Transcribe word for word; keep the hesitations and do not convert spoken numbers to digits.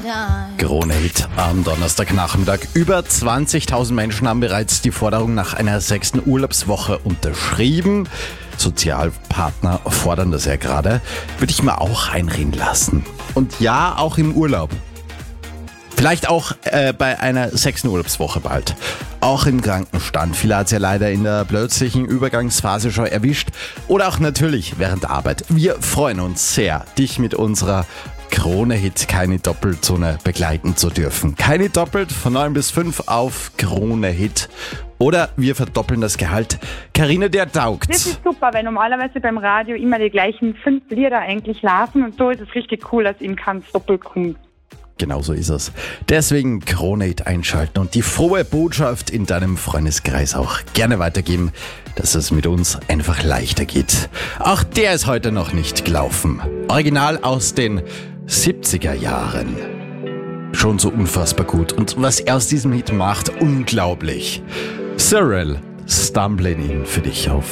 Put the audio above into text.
Krone-Hit am Donnerstagnachmittag. Über zwanzigtausend Menschen haben bereits die Forderung nach einer sechsten Urlaubswoche unterschrieben. Sozialpartner fordern das ja gerade. Würde ich mir auch einreden lassen. Und ja, auch im Urlaub. Vielleicht auch äh, bei einer sechsten Urlaubswoche bald. Auch im Krankenstand. Viele hat es ja leider in der plötzlichen Übergangsphase schon erwischt. Oder auch natürlich während der Arbeit. Wir freuen uns sehr, dich mit unserer Krone-Hit Keine Doppelzone begleiten zu dürfen. Keine doppelt von neun bis fünf auf Krone-Hit. Oder wir verdoppeln das Gehalt. Carina, der taugt. Das ist super, weil normalerweise beim Radio immer die gleichen fünf Lieder eigentlich laufen. Und so ist es richtig cool, dass ihm kein Doppel kommt. Genau so ist es. Deswegen Krone-Hit einschalten und die frohe Botschaft in deinem Freundeskreis auch gerne weitergeben, dass es mit uns einfach leichter geht. Auch der ist heute noch nicht gelaufen. Original aus den siebziger Jahren. Schon so unfassbar gut. Und was er aus diesem Hit macht, unglaublich. Cyril, Stumbling In für dich auf